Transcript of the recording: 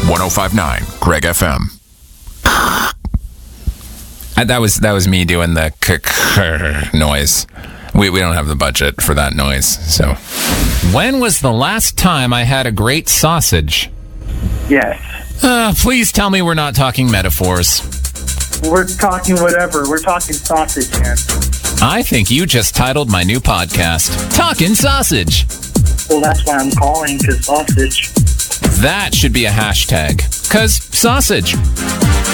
1059 Greg FM. That was me doing the noise. We don't have the budget for that noise. So, when was the last time I had a great sausage? Yes. Please tell me we're not talking metaphors. We're talking whatever. We're talking sausage, man. I think you just titled my new podcast, Talkin' Sausage. Well, that's why I'm calling, because sausage. That should be a hashtag, 'cause sausage.